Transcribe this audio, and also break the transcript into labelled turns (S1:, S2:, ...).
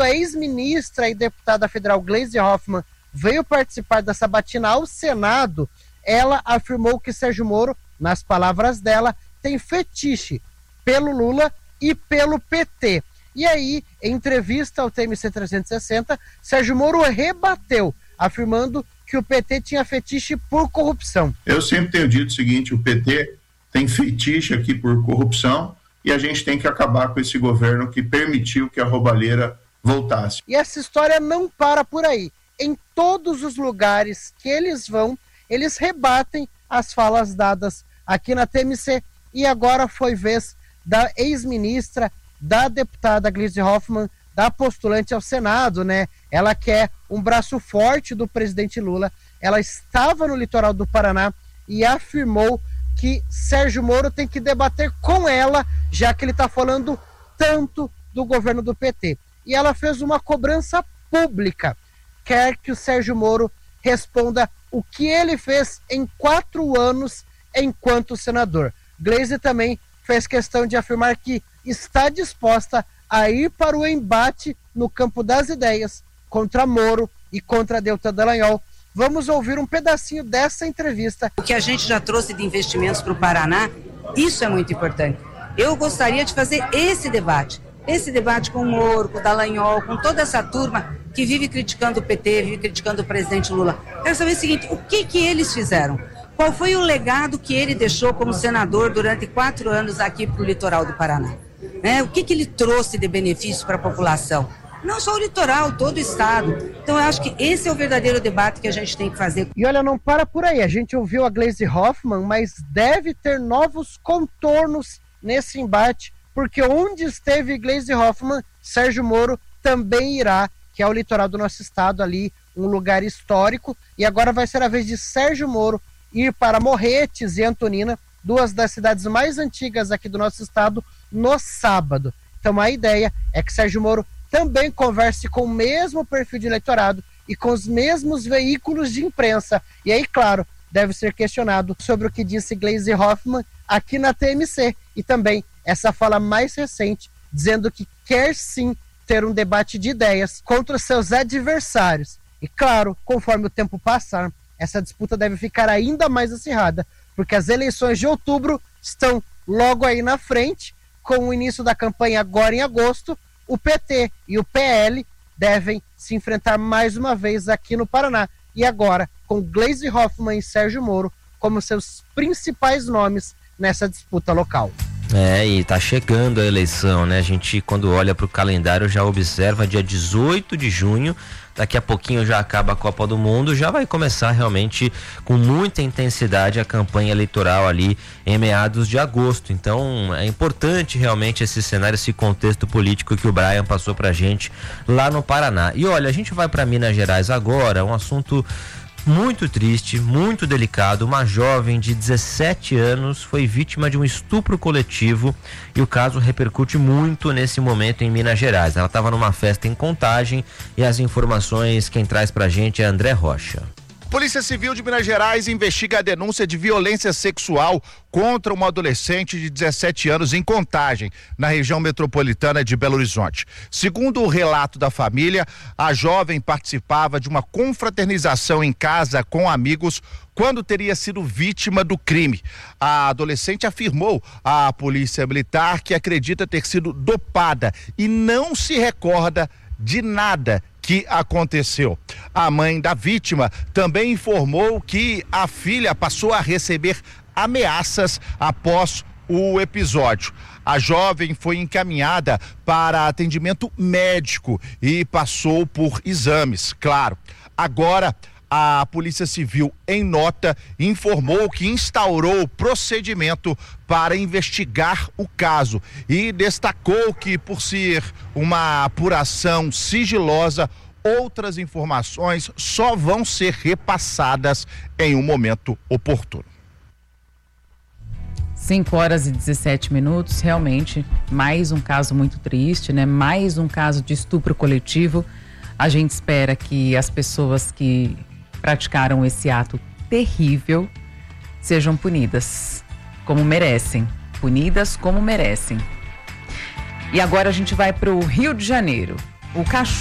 S1: A ex-ministra e deputada federal Gleisi Hoffmann veio participar da sabatina ao Senado. Ela afirmou que Sérgio Moro, nas palavras dela, tem fetiche pelo Lula e pelo PT. E aí, em entrevista ao TMC 360, Sérgio Moro rebateu, afirmando que o PT tinha fetiche por corrupção.
S2: Eu sempre tenho dito o seguinte: o PT tem fetiche aqui por corrupção e a gente tem que acabar com esse governo que permitiu que a roubalheira voltasse.
S1: E essa história não para por aí. Em todos os lugares que eles vão, eles rebatem as falas dadas aqui na TMC. E agora foi vez da ex-ministra, da deputada Gleisi Hoffmann, da postulante ao Senado, né? Ela quer um braço forte do presidente Lula. Ela estava no litoral do Paraná e afirmou que Sérgio Moro tem que debater com ela, já que ele está falando tanto do governo do PT. E ela fez uma cobrança pública. Quer que o Sérgio Moro responda o que ele fez em 4 anos enquanto senador. Gleisi também fez questão de afirmar que está disposta a ir para o embate no campo das ideias contra Moro e contra Deltan Dallagnol. Vamos ouvir um pedacinho dessa entrevista.
S3: O que a gente já trouxe de investimentos para o Paraná, isso é muito importante. Eu gostaria de fazer esse debate com o Moro, com o Dallagnol, com toda essa turma que vive criticando o PT, vive criticando o presidente Lula. Quero saber o seguinte: o que eles fizeram? Qual foi o legado que ele deixou como senador durante 4 anos aqui para o litoral do Paraná? O que ele trouxe de benefício para a população? Não só o litoral, todo o estado. Então eu acho que esse é o verdadeiro debate que a gente tem que fazer.
S1: E olha, não para por aí. A gente ouviu a Gleisi Hoffmann, mas deve ter novos contornos nesse embate, porque onde esteve Gleisi Hoffmann, Sérgio Moro também irá, que é o litoral do nosso estado ali, um lugar histórico. E agora vai ser a vez de Sérgio Moro ir para Morretes e Antonina, 2 das cidades mais antigas aqui do nosso estado, no sábado. Então a ideia é que Sérgio Moro também converse com o mesmo perfil de eleitorado e com os mesmos veículos de imprensa. E aí, claro, deve ser questionado sobre o que disse Gleisi Hoffmann aqui na TMC. E também essa fala mais recente, dizendo que quer sim ter um debate de ideias contra os seus adversários. E claro, conforme o tempo passar, essa disputa deve ficar ainda mais acirrada, porque as eleições de outubro estão logo aí na frente. Com o início da campanha agora em agosto, o PT e o PL devem se enfrentar mais uma vez aqui no Paraná. E agora, com Gleisi Hoffmann e Sérgio Moro como seus principais nomes nessa disputa local.
S4: E tá chegando a eleição, né? A gente, quando olha pro calendário, já observa dia 18 de junho, daqui a pouquinho já acaba a Copa do Mundo, já vai começar realmente com muita intensidade a campanha eleitoral ali em meados de agosto. Então é importante realmente esse cenário, esse contexto político que o Brian passou pra gente lá no Paraná. E olha, a gente vai para Minas Gerais agora, um assunto muito triste, muito delicado. Uma jovem de 17 anos foi vítima de um estupro coletivo e o caso repercute muito nesse momento em Minas Gerais. Ela estava numa festa em Contagem e as informações quem traz pra gente é André Rocha.
S5: Polícia Civil de Minas Gerais investiga a denúncia de violência sexual contra uma adolescente de 17 anos em Contagem, na região metropolitana de Belo Horizonte. Segundo o relato da família, a jovem participava de uma confraternização em casa com amigos quando teria sido vítima do crime. A adolescente afirmou à polícia militar que acredita ter sido dopada e não se recorda de nada que aconteceu. A mãe da vítima também informou que a filha passou a receber ameaças após o episódio. A jovem foi encaminhada para atendimento médico e passou por exames, claro. Agora, a Polícia Civil, em nota, informou que instaurou procedimento para investigar o caso e destacou que, por ser uma apuração sigilosa, outras informações só vão ser repassadas em um momento oportuno.
S6: 5h17, realmente mais um caso muito triste, né? Mais um caso de estupro coletivo. A gente espera que as pessoas que praticaram esse ato terrível sejam punidas como merecem. Punidas como merecem. E agora a gente vai para o Rio de Janeiro. O cachorro